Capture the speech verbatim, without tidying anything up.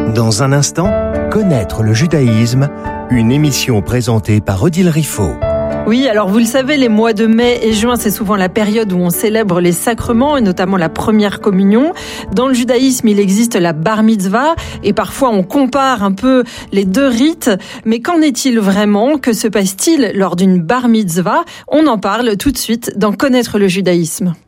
Dans un instant, connaître le judaïsme, une émission présentée par Odile Riffaut. Oui, alors vous le savez, les mois de mai et juin, c'est souvent la période où on célèbre les sacrements, et notamment la première communion. Dans le judaïsme, il existe la bar mitzvah, et parfois on compare un peu les deux rites. Mais qu'en est-il vraiment? Que se passe-t-il lors d'une bar mitzvah? On en parle tout de suite dans Connaître le judaïsme.